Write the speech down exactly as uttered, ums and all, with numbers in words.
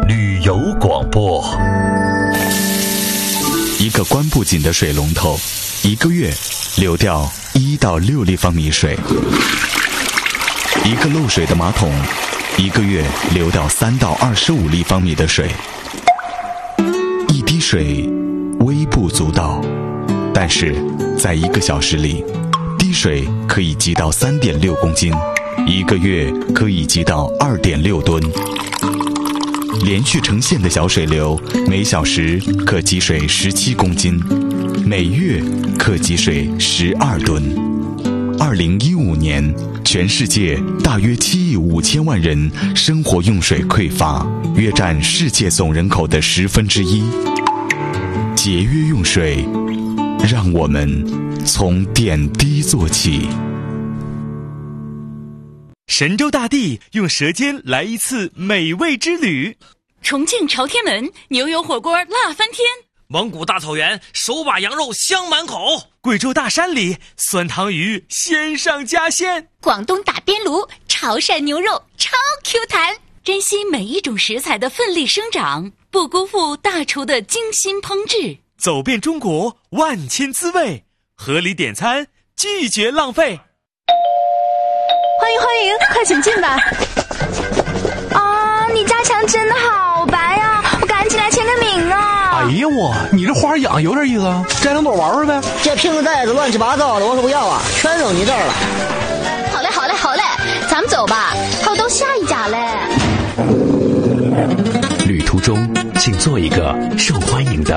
旅游广播。 一个关不紧的水龙头，一个月流掉一到六立方米水；一个漏水的马桶，一个月流掉三到二十五立方米的水。一滴水微不足道，但是在一个小时里，滴水可以积到三点六公斤，一个月可以积到二点六吨。连续成线的小水流，每小时可积水十七公斤，每月可积水十二吨。二零一五年，全世界大约七亿五千万人生活用水匮乏，约占世界总人口的十分之一。节约用水，让我们从点滴做起。 神州大地用舌尖来一次美味之旅。 重庆朝天门牛油火锅辣翻天， 蒙古大草原手把羊肉香满口， 贵州大山里酸汤鱼鲜上加鲜， 广东打边炉潮汕牛肉超 Q 弹。珍惜每一种食材的奋力生长，不辜负大厨的精心烹制。 走遍中国万千滋味，合理点餐，拒绝浪费。 欢迎欢迎，快请进吧。啊，你家墙真的好白啊，我赶紧来签个名啊。 哎呀我，你这花养有点意思啊，摘两朵玩玩呗。 这瓶子袋子乱七八糟的，我说不要啊，全扔你这儿了。 好嘞好嘞好嘞，咱们走吧，还有到下一家嘞。 旅途中请做一个受欢迎的